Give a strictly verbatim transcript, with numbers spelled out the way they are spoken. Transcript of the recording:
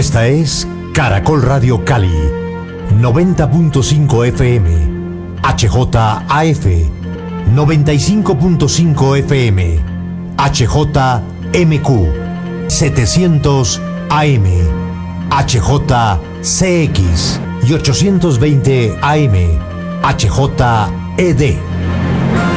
Esta es Caracol Radio Cali, noventa punto cinco F M, H J A F, noventa y cinco punto cinco F M, H J M Q, setecientos A M, H J C X y ochocientos veinte A M, H J E D.